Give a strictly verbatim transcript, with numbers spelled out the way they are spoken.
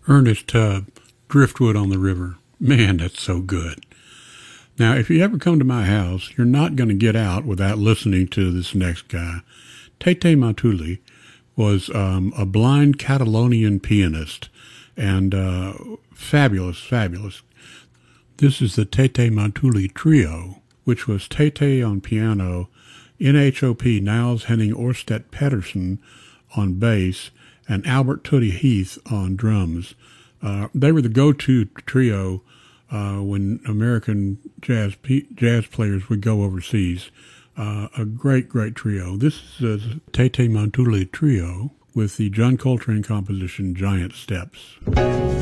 Ernest Tubb, Driftwood on the River. Man, that's so good. Now, if you ever come to my house, you're not going to get out without listening to this next guy. Tete Montouli was um, a blind Catalonian pianist, and uh, fabulous, fabulous. This is the Tete Montouli Trio, which was Tete on piano, N H O P, Niles Henning Orsted Pedersen on bass, and Albert Tootie Heath on drums. Uh, they were the go-to trio uh, when American jazz pe- jazz players would go overseas. Uh, a great, great trio. This is a Tete Montouli Trio with the John Coltrane composition Giant Steps.